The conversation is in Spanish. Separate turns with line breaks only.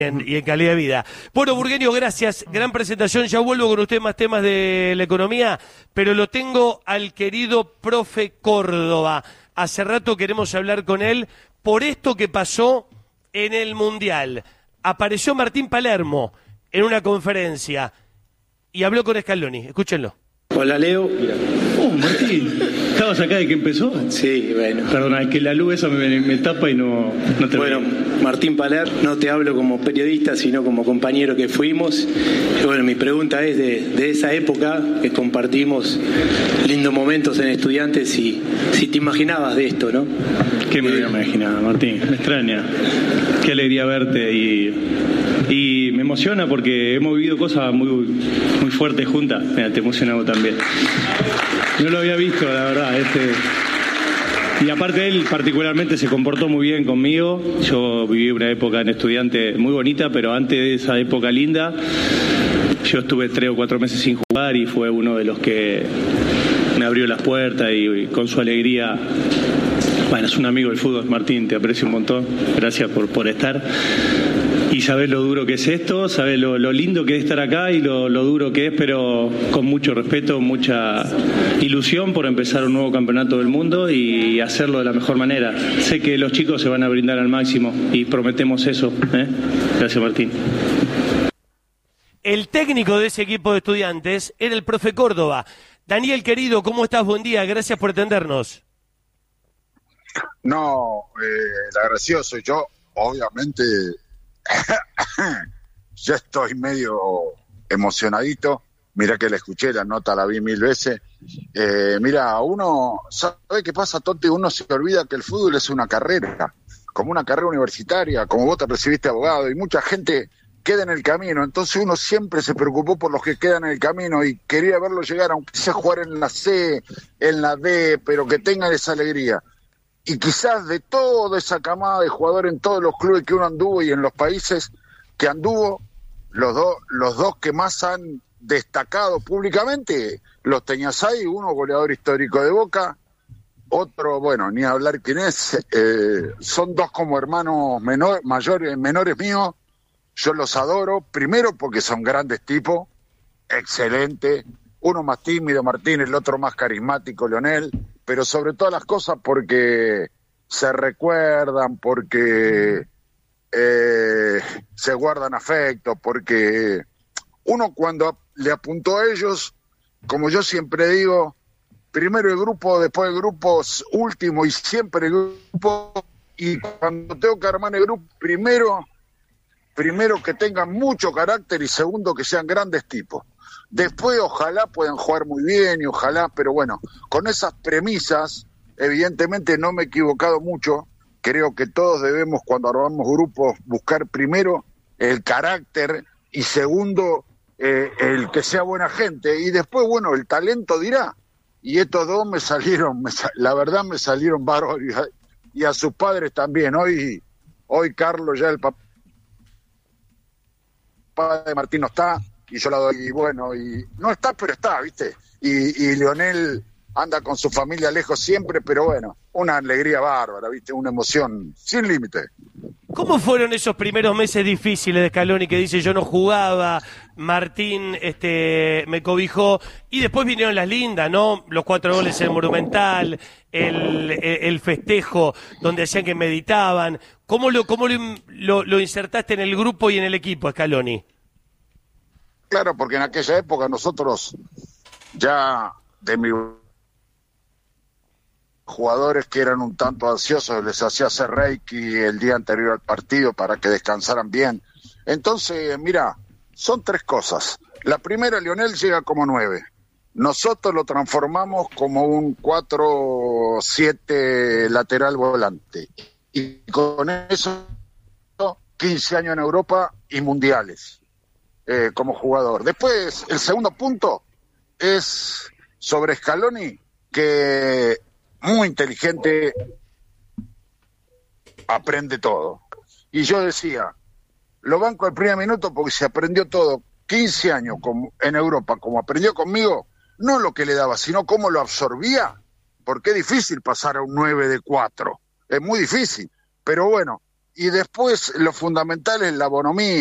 y en calidad de vida. Bueno, Burgueño, gracias. Gran presentación. Ya vuelvo con usted más temas de la economía, pero lo tengo al querido profe Córdoba. Hace rato queremos hablar con él por esto que pasó en el Mundial. Apareció Martín Palermo en una conferencia y habló con Scaloni. Escúchenlo.
Hola, Leo.
Oh, Martín, ¿estabas acá de que empezó?
Sí, bueno.
Perdona, es que la luz esa me tapa y no te
Bueno,
veo.
Martín Paler, no te hablo como periodista, sino como compañero que fuimos. Y bueno, mi pregunta es de esa época que compartimos lindos momentos en Estudiantes, si te imaginabas de esto, ¿no?
¿Qué me hubiera imaginado, Martín? Me extraña. Qué alegría verte y me emociona porque hemos vivido cosas muy fuertes juntas. Mira, te emociona vos también. No lo había visto, la verdad. Y aparte él particularmente se comportó muy bien conmigo. Yo viví una época en Estudiante muy bonita, pero antes de esa época linda, yo estuve 3 o 4 meses sin jugar y fue uno de los que me abrió las puertas y con su alegría. Bueno, es un amigo del fútbol, Martín, te aprecio un montón. Gracias por estar. Y sabés lo duro que es esto, sabés lo lindo que es estar acá y lo duro que es, pero con mucho respeto, mucha ilusión por empezar un nuevo campeonato del mundo y hacerlo de la mejor manera. Sé que los chicos se van a brindar al máximo y prometemos eso. Gracias, Martín.
El técnico de ese equipo de Estudiantes era el profe Córdoba. Daniel, querido, ¿cómo estás? Buen día, gracias por atendernos.
No, el agradecido soy yo, obviamente. Ya estoy medio emocionadito. Mira que la escuché, la nota la vi 1000 veces. Mira, uno sabe qué pasa, Totti, uno se olvida que el fútbol es una carrera, como una carrera universitaria, como vos te recibiste abogado, y mucha gente queda en el camino. Entonces uno siempre se preocupó por los que quedan en el camino y quería verlo llegar, aunque sea jugar en la C, en la D, pero que tengan esa alegría. Y quizás de toda esa camada de jugadores en todos los clubes que uno anduvo y en los países que anduvo, los dos que más han destacado públicamente, los tenías ahí, uno goleador histórico de Boca, otro, bueno, ni hablar quién es, son dos como hermanos menores míos, yo los adoro, primero porque son grandes tipos, excelente, uno más tímido, Martín, el otro más carismático, Leonel, pero sobre todas las cosas porque se recuerdan, porque se guardan afecto, porque uno cuando le apuntó a ellos, como yo siempre digo, primero el grupo, después el grupo último y siempre el grupo, y cuando tengo que armar el grupo, primero que tengan mucho carácter y segundo que sean grandes tipos. Después ojalá puedan jugar muy bien y ojalá, pero bueno, con esas premisas, evidentemente no me he equivocado mucho. Creo que todos debemos, cuando armamos grupos, buscar primero el carácter y segundo el que sea buena gente. Y después, bueno, el talento dirá. Y estos dos la verdad me salieron bárbaros y a sus padres también. Hoy Carlos, ya el papá de Martín no está. Y yo la doy, y bueno, y no está, pero está, ¿viste? Y Leonel anda con su familia lejos siempre, pero bueno, una alegría bárbara, ¿viste? Una emoción sin límite.
¿Cómo fueron esos primeros meses difíciles de Scaloni que dice yo no jugaba, Martín me cobijó, y después vinieron las lindas, ¿no? Los 4 goles en el Monumental, el festejo donde decían que meditaban. ¿Cómo lo insertaste en el grupo y en el equipo, Scaloni?
Claro, porque en aquella época nosotros ya de mis jugadores que eran un tanto ansiosos, les hacía hacer reiki el día anterior al partido para que descansaran bien. Entonces, mira, son 3 cosas. La primera, Leonel llega como 9. Nosotros lo transformamos como un 4-7 lateral volante. Y con eso, 15 años en Europa y mundiales. Como jugador. Después, el segundo punto es sobre Scaloni, que muy inteligente, aprende todo. Y yo decía, lo banco al primer minuto porque se aprendió todo, 15 años en Europa, como aprendió conmigo, no lo que le daba, sino cómo lo absorbía, porque es difícil pasar a un 9 de 4, es muy difícil, pero bueno, y después lo fundamental es la bonomía.